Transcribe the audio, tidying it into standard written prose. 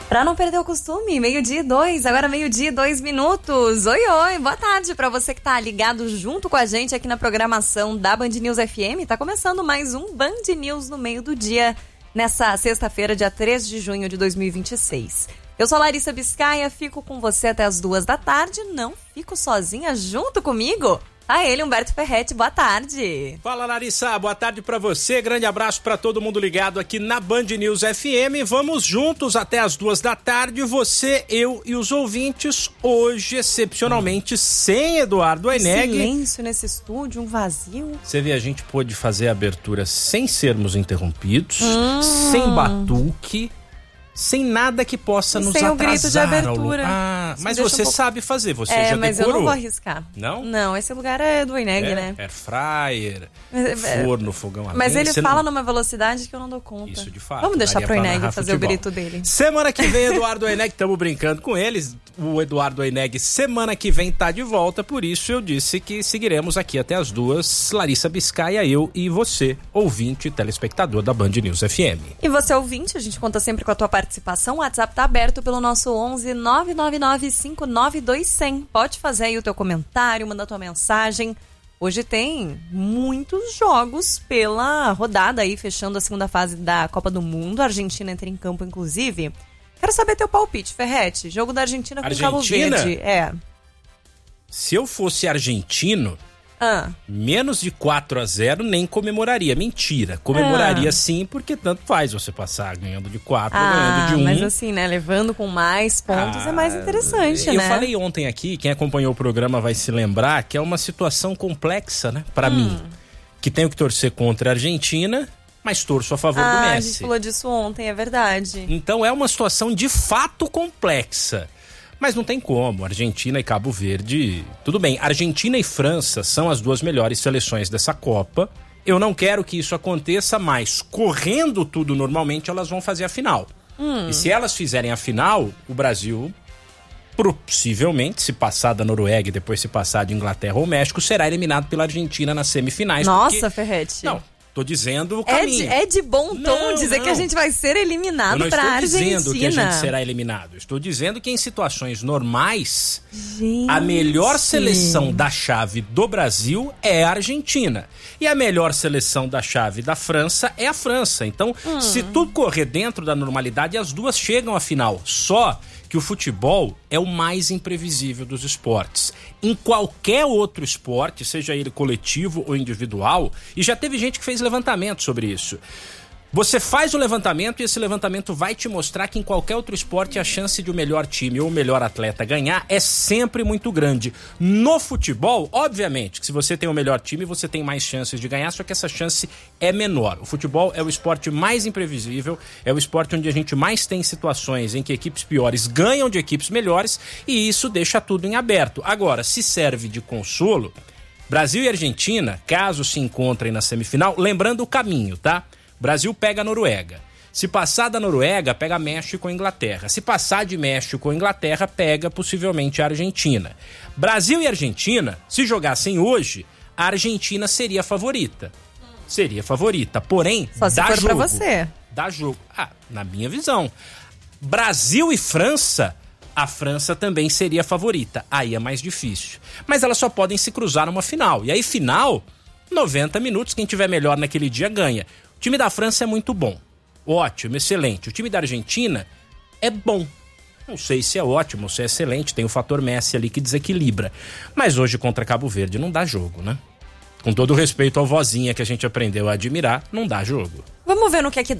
Pra não perder o costume, 12:02, agora 12:02. Oi, boa tarde pra você que tá ligado junto com a gente aqui na programação da Band News FM. Tá começando mais um Band News no meio do dia, nessa sexta-feira, dia 3 de junho de 2026. Eu sou a Larissa Biscaia, fico com você até as 2 da tarde, não fico sozinha, junto comigo tá ele, Humberto Ferretti, boa tarde. Fala, Larissa, boa tarde pra você, grande abraço pra todo mundo ligado aqui na Band News FM, vamos juntos até as 2 da tarde, você, eu e os ouvintes, hoje excepcionalmente sem Eduardo Oeneg. Silêncio nesse estúdio, um vazio. Você vê, a gente pôde fazer a abertura sem sermos interrompidos, sem batuque, sem nada que possa nos atrasar. Sem o grito de abertura. Mas você sabe fazer, você já decorou. Mas eu não vou arriscar. Não? Não, esse lugar é do Oeneg, né? Air fryer, forno, fogão a lenha. Mas ele fala numa velocidade que eu não dou conta. Isso de fato. Vamos deixar pro Oeneg fazer o grito dele. Semana que vem, Eduardo Oeneg, estamos brincando com eles. O Eduardo Oeneg, semana que vem, tá de volta. Por isso eu disse que seguiremos aqui até as 2. Larissa Biscaia, eu e você, ouvinte e telespectador da Band News FM. E você, ouvinte, a gente conta sempre com a tua participação. O WhatsApp tá aberto pelo nosso 11 999 59 100. Pode fazer aí o teu comentário, mandar tua mensagem. Hoje tem muitos jogos pela rodada aí, fechando a segunda fase da Copa do Mundo. A Argentina entra em campo, inclusive. Quero saber teu palpite, Ferretti. Jogo da Argentina com Cabo Verde. Se eu fosse argentino, menos de 4-0 nem comemoraria. Mentira. Comemoraria sim, porque tanto faz você passar ganhando de 4 ou ganhando de 1. Mas assim, né? Levando com mais pontos é mais interessante, né? Eu falei ontem aqui, quem acompanhou o programa vai se lembrar, que é uma situação complexa, né? Pra mim. Que tenho que torcer contra a Argentina, mas torço a favor do Messi. A gente falou disso ontem, é verdade. Então é uma situação de fato complexa. Mas não tem como, Argentina e Cabo Verde, tudo bem, Argentina e França são as 2 melhores seleções dessa Copa. Eu não quero que isso aconteça, mas correndo tudo normalmente, elas vão fazer a final. E se elas fizerem a final, o Brasil, possivelmente, se passar da Noruega e depois se passar de Inglaterra ou México, será eliminado pela Argentina nas semifinais. Nossa, Ferretti. Não, tô dizendo o caminho. É de bom tom dizer que a gente vai ser eliminado pra Argentina. Eu não estou dizendo que a gente será eliminado. Estou dizendo que em situações normais, a melhor seleção da chave do Brasil é a Argentina. E a melhor seleção da chave da França é a França. Então, se tudo correr dentro da normalidade, as duas chegam à final. Só que o futebol é o mais imprevisível dos esportes. Em qualquer outro esporte, seja ele coletivo ou individual, e já teve gente que fez levantamento sobre isso. Você faz o levantamento e esse levantamento vai te mostrar que em qualquer outro esporte a chance de o melhor time ou o melhor atleta ganhar é sempre muito grande. No futebol, obviamente, que se você tem o melhor time, você tem mais chances de ganhar, só que essa chance é menor. O futebol é o esporte mais imprevisível, é o esporte onde a gente mais tem situações em que equipes piores ganham de equipes melhores e isso deixa tudo em aberto. Agora, se serve de consolo, Brasil e Argentina, caso se encontrem na semifinal, lembrando o caminho, tá? Brasil pega a Noruega. Se passar da Noruega, pega México ou Inglaterra. Se passar de México ou Inglaterra, pega possivelmente a Argentina. Brasil e Argentina, se jogassem hoje, a Argentina seria a favorita. Seria a favorita, porém, só se for jogo. Pra você. Dá jogo. Na minha visão. Brasil e França, a França também seria a favorita. Aí é mais difícil. Mas elas só podem se cruzar numa final. E aí, final, 90 minutos, quem tiver melhor naquele dia ganha. O time da França é muito bom. Ótimo, excelente. O time da Argentina é bom. Não sei se é ótimo ou se é excelente. Tem o fator Messi ali que desequilibra. Mas hoje contra Cabo Verde não dá jogo, né? Com todo o respeito ao vozinha que a gente aprendeu a admirar, não dá jogo. Vamos ver no que é que